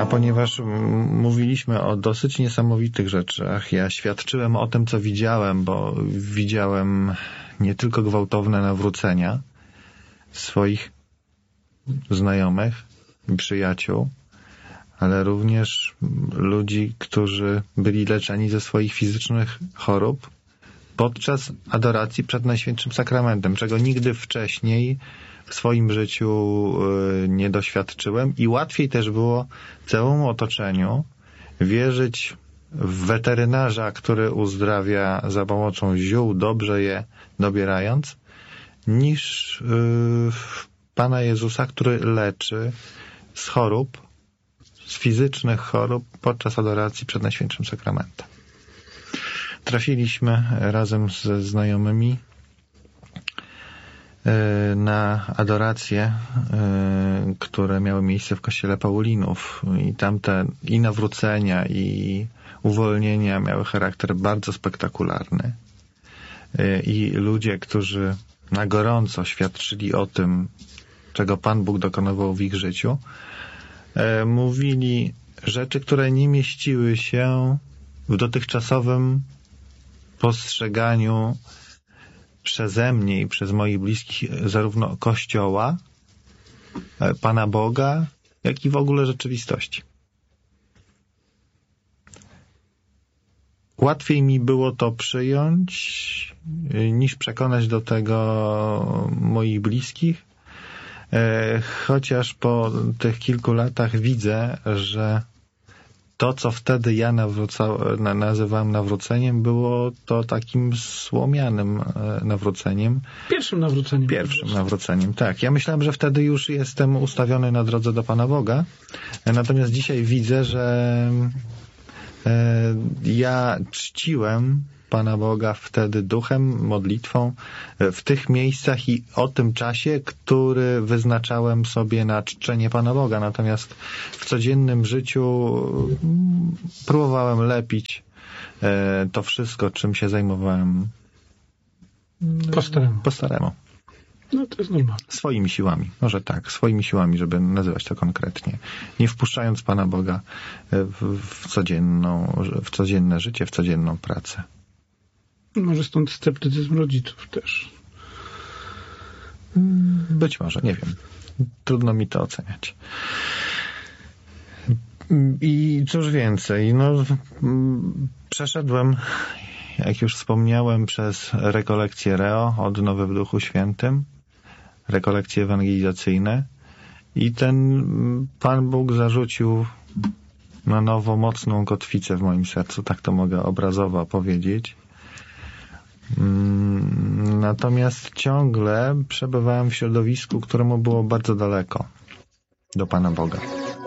A ponieważ mówiliśmy o dosyć niesamowitych rzeczach, ja świadczyłem o tym, co widziałem, bo widziałem nie tylko gwałtowne nawrócenia swoich znajomych i przyjaciół, ale również ludzi, którzy byli leczeni ze swoich fizycznych chorób podczas adoracji przed Najświętszym Sakramentem, czego nigdy wcześniej w swoim życiu nie doświadczyłem i łatwiej też było całemu otoczeniu wierzyć w weterynarza, który uzdrawia za pomocą ziół, dobrze je dobierając, niż w Pana Jezusa, który leczy z chorób, z fizycznych chorób podczas adoracji przed Najświętszym Sakramentem. Trafiliśmy razem ze znajomymi na adoracje, które miały miejsce w kościele Paulinów i tamte i nawrócenia, i uwolnienia miały charakter bardzo spektakularny. I ludzie, którzy na gorąco świadczyli o tym, czego Pan Bóg dokonywał w ich życiu, mówili rzeczy, które nie mieściły się w dotychczasowym postrzeganiu przeze mnie i przez moich bliskich zarówno Kościoła, Pana Boga, jak i w ogóle rzeczywistości. Łatwiej mi było to przyjąć, niż przekonać do tego moich bliskich, chociaż po tych kilku latach widzę, że to, co wtedy ja nazywałem nawróceniem, było to takim słomianym nawróceniem. Pierwszym nawróceniem, tak. Ja myślałem, że wtedy już jestem ustawiony na drodze do Pana Boga, natomiast dzisiaj widzę, że ja czciłem Pana Boga wtedy duchem, modlitwą w tych miejscach i o tym czasie, który wyznaczałem sobie na czczenie Pana Boga. Natomiast w codziennym życiu próbowałem lepić to wszystko, czym się zajmowałem po staremu. No to jest normalne. Swoimi siłami, może tak, swoimi siłami, żeby nazywać to konkretnie. Nie wpuszczając Pana Boga w codzienne życie, w codzienną pracę. Może stąd sceptycyzm rodziców też. Być może, nie wiem. Trudno mi to oceniać. I cóż więcej, przeszedłem, jak już wspomniałem, przez rekolekcje Reo, odnowy w Duchu Świętym, rekolekcje ewangelizacyjne i ten Pan Bóg zarzucił na nowo mocną kotwicę w moim sercu, tak to mogę obrazowo powiedzieć. Natomiast ciągle przebywałem w środowisku, któremu było bardzo daleko do Pana Boga.